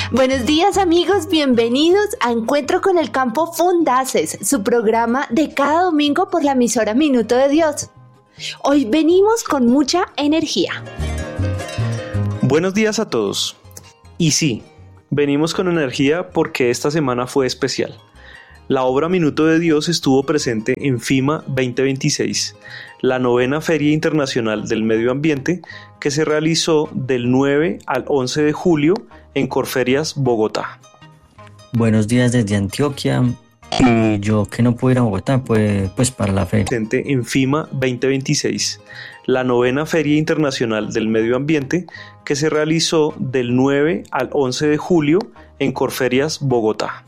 Buenos días amigos, bienvenidos a Encuentro con el Campo Fundaces, su programa de cada domingo por la emisora Minuto de Dios. Hoy venimos con mucha energía. Buenos días a todos. Y sí, venimos con energía porque esta semana fue especial. La obra Minuto de Dios estuvo presente en FIMA 2026, la 9ª Feria Internacional del Medio Ambiente que se realizó del 9 al 11 de julio en Corferias, Bogotá. Buenos días desde Antioquia. Y yo que no puedo ir a Bogotá, pues para la feria. Presente en FIMA 2026, la 9ª Feria Internacional del Medio Ambiente que se realizó del 9 al 11 de julio en Corferias, Bogotá.